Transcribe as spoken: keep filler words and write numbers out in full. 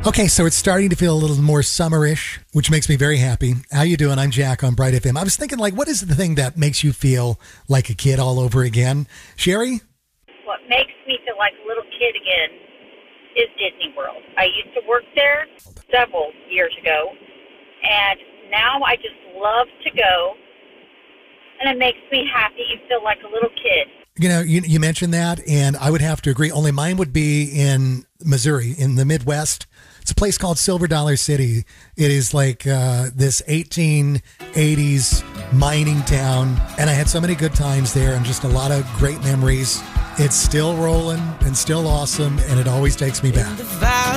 Okay, so it's starting to feel a little more summerish, which makes me very happy. How you doing? I'm Jack on Bright F M. I was thinking, like, what is the thing that makes you feel like a kid all over again? Sherry? What makes me feel like a little kid again is Disney World. I used to work there several years ago, and now I just love to go, and it makes me happy and feel like a little kid. You know, you, you mentioned that, and I would have to agree. Only mine would be in Missouri, in the Midwest. It's a place called Silver Dollar City. It is like uh, this eighteen eighties mining town, and I had so many good times there and just a lot of great memories. It's still rolling and still awesome, and it always takes me back.